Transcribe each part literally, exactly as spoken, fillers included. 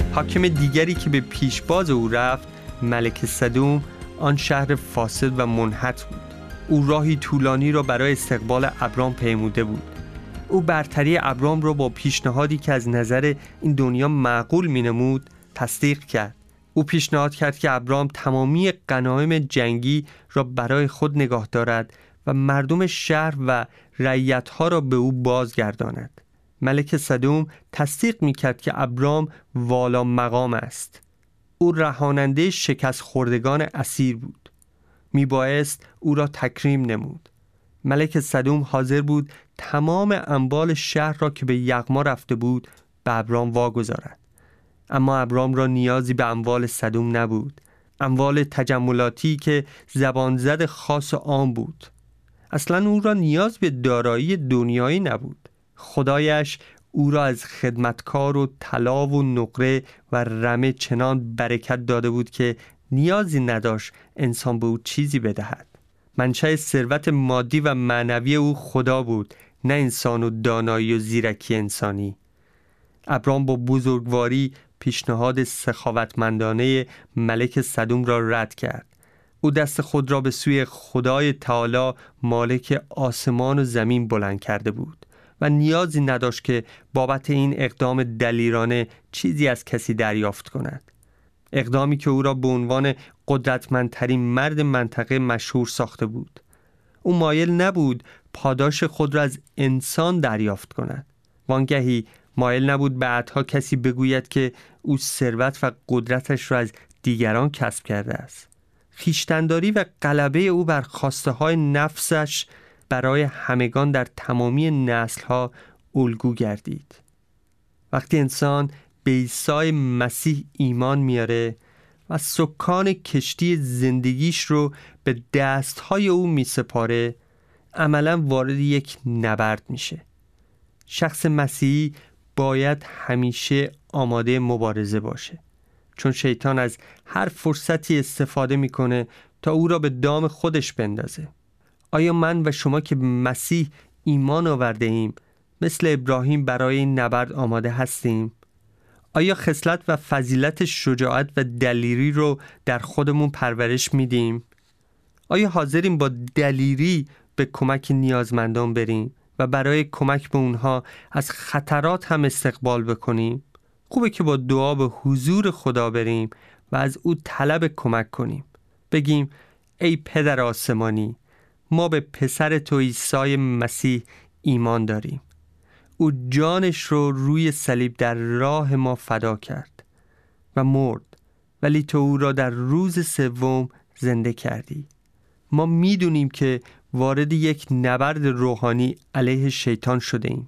حاکم دیگری که به پیشباز او رفت ملک سدوم آن شهر فاسد و منحط بود. او راهی طولانی را برای استقبال ابرام پیموده بود. او برتری ابرام را با پیشنهادی که از نظر این دنیا معقول می‌نمود تصدیق کرد. او پیشنهاد کرد که ابرام تمامی غنایم جنگی را برای خود نگاه دارد و مردم شهر و رعیت‌ها را به او بازگرداند. ملک سدوم تصدیق می‌کرد که ابرام والا مقام است. او رهاننده شکست خوردگان اسیر بود. میبایست او را تکریم نمود. ملک سدوم حاضر بود تمام اموال شهر را که به یغما رفته بود به ابرام واگذارد. اما ابرام را نیازی به اموال سدوم نبود. اموال تجملاتی که زبان زد خاص و عام بود. اصلا او را نیاز به دارایی دنیایی نبود. خدایش او را از خدمتکار و طلا و نقره و رمه چنان برکت داده بود که نیازی نداشت انسان به او چیزی بدهد. منشأ ثروت مادی و معنوی او خدا بود، نه انسان و دانایی و زیرکی انسانی. ابرام با بزرگواری پیشنهاد سخاوتمندانه ملک سدوم را رد کرد. او دست خود را به سوی خدای تعالی مالک آسمان و زمین بلند کرده بود و نیازی نداشت که بابت این اقدام دلیرانه چیزی از کسی دریافت کند. اقدامی که او را به عنوان قدرتمندترین مرد منطقه مشهور ساخته بود. او مایل نبود پاداش خود را از انسان دریافت کند. وانگهی مایل نبود بعدها کسی بگوید که او ثروت و قدرتش را از دیگران کسب کرده است. خویشتن‌داری و غلبه او بر خواسته‌های نفسش برای همگان در تمامی نسل‌ها الگو گردید. وقتی انسان به عیسی مسیح ایمان میاره و سکان کشتی زندگیش رو به دستهای او میسپاره، عملاً وارد یک نبرد میشه. شخص مسیحی باید همیشه آماده مبارزه باشه، چون شیطان از هر فرصتی استفاده میکنه تا او را به دام خودش بندازه. آیا من و شما که به مسیح ایمان آورده ایم مثل ابراهیم برای این نبرد آماده هستیم؟ آیا خصلت و فضیلت شجاعت و دلیری رو در خودمون پرورش میدیم؟ آیا حاضریم با دلیری به کمک نیازمندان بریم و برای کمک به اونها از خطرات هم استقبال بکنیم؟ خوبه که با دعا به حضور خدا بریم و از او طلب کمک کنیم. بگیم ای پدر آسمانی، ما به پسر تو عیسی مسیح ایمان داریم. او جانش رو روی صلیب در راه ما فدا کرد و مرد، ولی تو او را در روز سوم زنده کردی. ما میدونیم که وارد یک نبرد روحانی علیه شیطان شده ایم.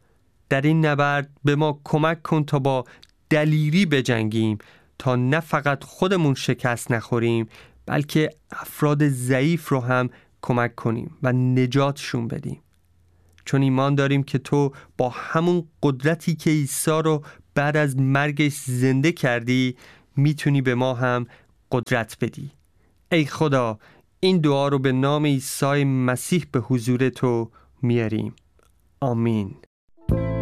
در این نبرد به ما کمک کن تا با دلیری بجنگیم، تا نه فقط خودمون شکست نخوریم بلکه افراد ضعیف رو هم کمک کنیم و نجاتشون بدیم. چون ایمان داریم که تو با همون قدرتی که عیسی رو بعد از مرگش زنده کردی میتونی به ما هم قدرت بدی. ای خدا، این دعا رو به نام عیسی مسیح به حضور تو میاریم. آمین.